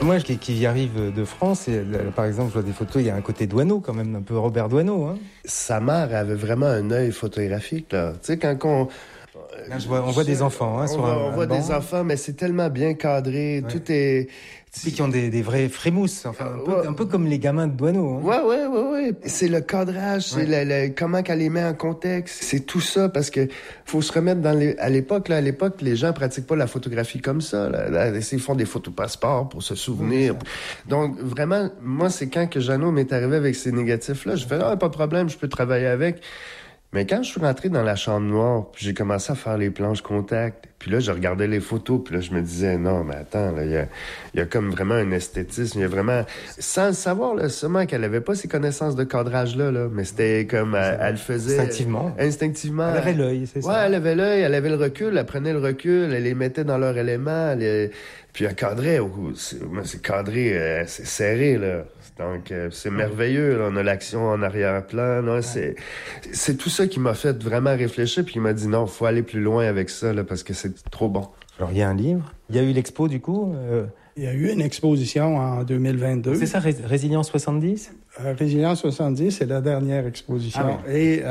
Moi, qui y arrive de France, et par exemple, je vois des photos, il y a un côté Doisneau quand même, un peu Robert Doisneau. Hein. Sa mère avait vraiment un œil photographique, là. Tu sais, quand Là, on voit des enfants sur un on voit banc. des enfants, mais c'est tellement bien cadré, Ouais. tout est... Puis qui ont des vrais frémousses, enfin, un peu comme les gamins de Doisneau. Hein. Ouais. C'est le cadrage, c'est comment qu'elle les met en contexte. C'est tout ça, parce que faut se remettre à l'époque, les gens pratiquent pas la photographie comme ça. Là, ils font des photos passeport pour se souvenir. Donc, vraiment, moi, c'est quand que Jeannot m'est arrivé avec ces négatifs-là, je fais, pas de problème, je peux travailler avec. Mais quand je suis rentré dans la chambre noire, puis j'ai commencé à faire les planches contact, puis là, je regardais les photos, puis là, je me disais, non, mais attends, là, il y a comme vraiment un esthétisme, il y a vraiment... Sans le savoir, là, seulement qu'elle avait pas ces connaissances de cadrage-là, mais c'était comme... Elle le faisait... Instinctivement. Elle avait l'œil, c'est ça. Ouais, elle avait l'œil, elle avait le recul, elle prenait le recul, elle les mettait dans leur élément, puis elle cadrait. C'est cadré, c'est serré, là. Donc, c'est merveilleux. Là. On a l'action en arrière-plan. Là. C'est tout ça qui m'a fait vraiment réfléchir. Puis il m'a dit non, faut aller plus loin avec ça là, parce que c'est trop bon. Alors, il y a un livre. Il y a eu l'expo, du coup. Il y a eu une exposition en 2022. C'est ça, Résilience 70? Résilience 70, c'est la dernière exposition. Ah, oui. Et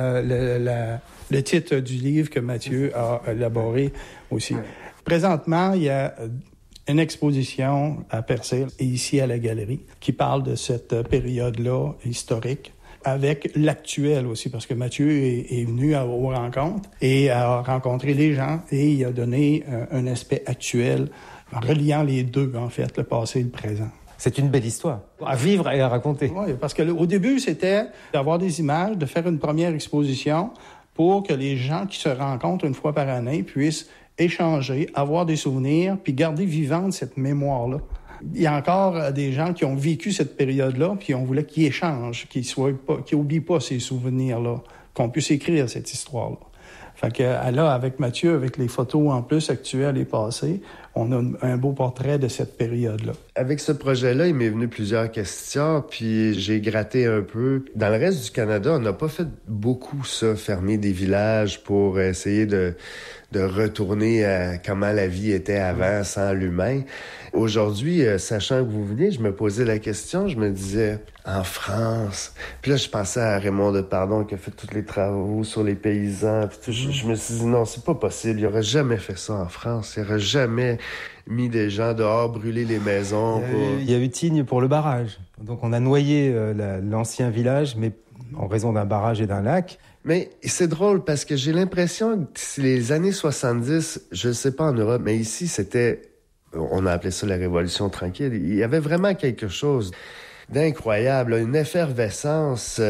le titre du livre que Mathieu a élaboré aussi. Ouais. Présentement, il y a une exposition à Percé et ici à la galerie qui parle de cette période-là historique avec l'actuel aussi, parce que Mathieu est venu aux rencontres et a rencontré les gens et il a donné un aspect actuel en reliant les deux, en fait, le passé et le présent. C'est une belle histoire à vivre et à raconter. Oui, parce qu'au début, c'était d'avoir des images, de faire une première exposition pour que les gens qui se rencontrent une fois par année puissent échanger, avoir des souvenirs, puis garder vivante cette mémoire-là. Il y a encore des gens qui ont vécu cette période-là, puis on voulait qu'ils échangent, qu'ils n'oublient pas ces souvenirs-là, qu'on puisse écrire cette histoire-là. Fait que là, avec Mathieu, avec les photos en plus actuelles et passées, on a un beau portrait de cette période-là. Avec ce projet-là, il m'est venu plusieurs questions, puis j'ai gratté un peu. Dans le reste du Canada, on n'a pas fait beaucoup ça, fermer des villages pour essayer de retourner à comment la vie était avant, sans l'humain. Aujourd'hui, sachant que vous venez, je me posais la question, je me disais, en France... Puis là, je pensais à Raymond Depardon qui a fait tous les travaux sur les paysans. Puis tout, je me suis dit, non, c'est pas possible. Il aurait jamais fait ça en France. Il aurait jamais mis des gens dehors, brûlé les maisons. Il y a eu Tignes pour le barrage. Donc on a noyé l'ancien village, mais en raison d'un barrage et d'un lac. Mais c'est drôle parce que j'ai l'impression que les années 70, je sais pas en Europe, mais ici, c'était... On a appelé ça la Révolution tranquille. Il y avait vraiment quelque chose d'incroyable, une effervescence.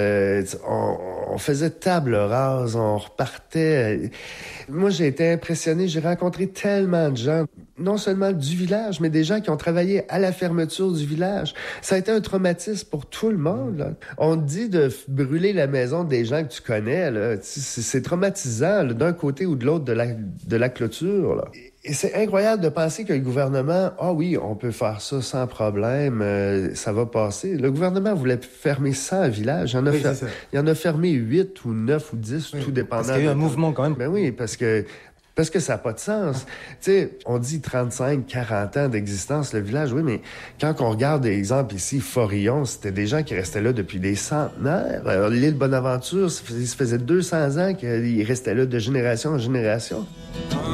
On faisait table rase, on repartait. Moi, j'ai été impressionné. J'ai rencontré tellement de gens, non seulement du village, mais des gens qui ont travaillé à la fermeture du village. Ça a été un traumatisme pour tout le monde. Là. On te dit de brûler la maison des gens que tu connais. Là. C'est traumatisant là, d'un côté ou de l'autre de la clôture. Là. Et c'est incroyable de penser que le gouvernement, oui, on peut faire ça sans problème, ça va passer. Le gouvernement voulait fermer 100 villages. Il en a fermé 8 ou 9 ou 10, tout dépendant. Parce qu'il y a eu un mouvement quand même. Ben oui, parce que ça n'a pas de sens. Tu sais, on dit 35, 40 ans d'existence, le village, oui, mais quand on regarde, exemple ici, Forillon, c'était des gens qui restaient là depuis des centenaires. L'île Bonaventure, ça faisait 200 ans qu'ils restaient là de génération en génération.